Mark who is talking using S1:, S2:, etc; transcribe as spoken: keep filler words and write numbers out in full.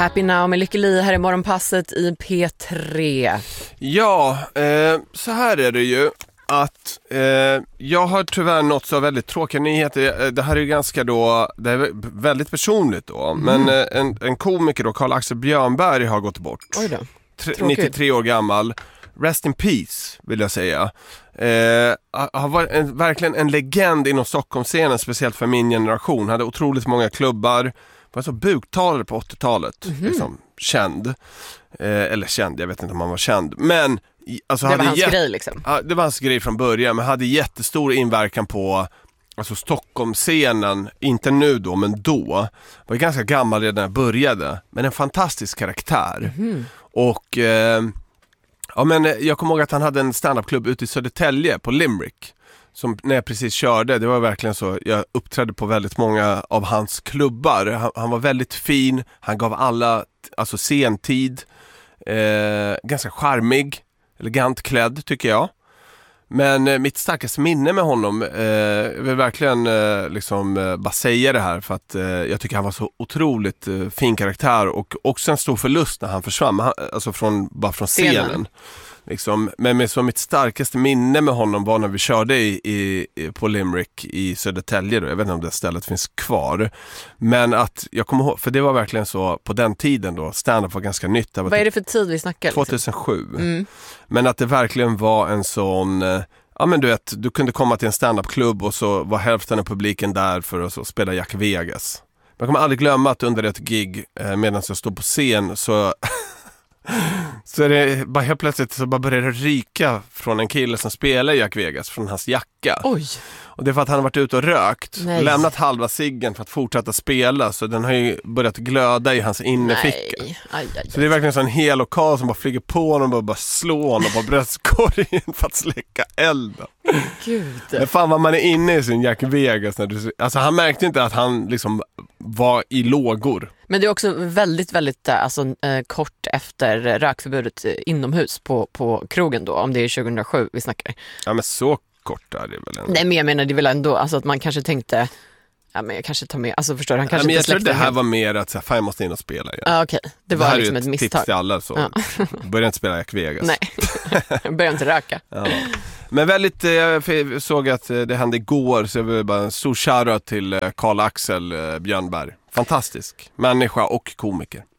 S1: Happy Now med Lykke Li här i morgonpasset i P tre.
S2: Ja, eh, så här är det ju att eh, jag har tyvärr nått så väldigt tråkiga nyheter. Det här är ju ganska då, det är väldigt personligt då. Mm. Men eh, en, en komiker då, Carl-Axel Björnberg, har gått bort.
S1: Oj då.
S2: Tre, nittiotre år gammal. Rest in peace, vill jag säga. Eh, han var en, verkligen en legend inom Stockholmsscenen, speciellt för min generation. Hade otroligt många klubbar. Var så buktalare på åttiotalet, mm-hmm. liksom, känd. Eh, eller känd, jag vet inte om han var känd. Men alltså,
S1: det var
S2: hade
S1: hans
S2: jät-
S1: grej liksom.
S2: Ja, det var hans grej från början, men hade jättestor inverkan på alltså Stockholmsscenen, inte nu då, men då. Var ganska gammal redan när jag började, men en fantastisk karaktär. Mm-hmm. Och eh, ja, men jag kommer ihåg att han hade en stand-up-klubb ute i Södertälje på Limerick. Som när jag precis körde, det var verkligen så, jag uppträdde på väldigt många av hans klubbar. Han, han var väldigt fin, han gav alla alltså sentid, eh, ganska charmig, elegant klädd tycker jag. Men eh, mitt starkaste minne med honom, eh, jag vill verkligen eh, liksom eh, bara säga det här för att eh, jag tycker han var så otroligt eh, fin karaktär och också en stor förlust när han försvann, han, alltså från, bara från scenen. scenen. Liksom, men med så mitt starkaste minne med honom var när vi körde i, i, på Limerick i Södertälje då. Jag vet inte om det stället finns kvar. Men att jag kommer ihåg, för det var verkligen så på den tiden då, stand-up var ganska nytt.
S1: Vad är det för tid vi snackar?
S2: tjugohundrasju.
S1: Mm. Men
S2: att det verkligen var en sån, ja men du vet, du kunde komma till en stand-up-klubb och så var hälften av publiken där för att så spela Jack Vegas. Man kommer aldrig glömma att under ett gig eh, medan jag stod på scen så... Så är det bara helt plötsligt så bara började det ryka från en kille som spelar Jack Vegas från hans jacka.
S1: Oj.
S2: Och det är för att han har varit ute och rökt.
S1: Nej.
S2: Lämnat halva ciggen för att fortsätta spela. Så den har ju börjat glöda i hans innerficka.
S1: Nej. Aj, aj, aj.
S2: Så det är verkligen så en hel lokal som bara flyger på honom och bara slår honom på bröstkorgen för att släcka elden.
S1: Gud.
S2: Men fan vad man är inne i sin Jack Vegas när du, alltså han märkte inte att han liksom var i lågor.
S1: Men det är också väldigt, väldigt alltså, eh, kort efter rökförbudet inomhus på, på krogen då, om det är tjugohundrasju vi snackar.
S2: Ja men så kort är det väl ändå.
S1: Nej men jag menar det är väl ändå, alltså att man kanske tänkte, ja men jag kanske tar med, alltså förstår du, han kanske
S2: ja, men jag
S1: inte
S2: tror det här
S1: helt.
S2: var mer att så här, fan jag måste in och spela igen.
S1: Ja okej, okay. det var
S2: det
S1: liksom
S2: ett
S1: ett misstag.
S2: tips till alla så.
S1: Ja.
S2: Börja inte spela Jack Vegas.
S1: Nej, börja inte röka.
S2: Ja. Men väldigt, jag såg att det hände igår så jag vill bara en stor shoutout till Carl-Axel Björnberg. Fantastisk människa och komiker.